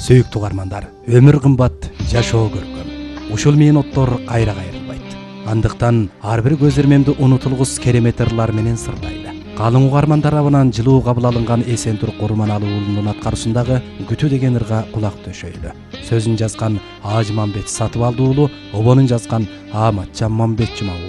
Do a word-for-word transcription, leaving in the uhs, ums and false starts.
Сүйүктүү угармандар, өмүр кымбат, жашоо көркөм. Ушул менен оттор кайра кайрылбайт. Андыктан ар бир көз ирмемди унутулгус керемет ырлар менен сырлайлы. Калың угармандар абынан жылуу кабыл алынган Эсен Тур Курманалы уулунун аткаруусундагы Күтүү деген ырга кулак төшөйлү. Сөзүн жазган Ажымамбет Сатыбалды уулу, обонун жазган Аматжан Мамбетжима